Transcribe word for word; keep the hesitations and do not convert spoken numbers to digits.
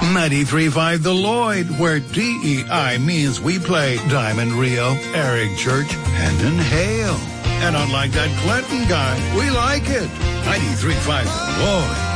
ninety-three point five The Lloyd, where D E I means we play Diamond Rio, Eric Church, and Hale. And unlike that Clinton guy, we like it. ninety-three point five The Lloyd.